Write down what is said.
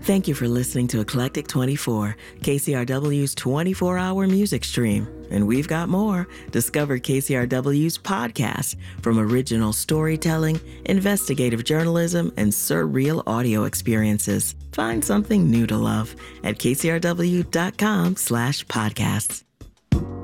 Thank you for listening to Eclectic 24, KCRW's 24-hour music stream. And we've got more. Discover KCRW's podcast from original storytelling, investigative journalism, and surreal audio experiences. Find something new to love at kcrw.com/podcasts.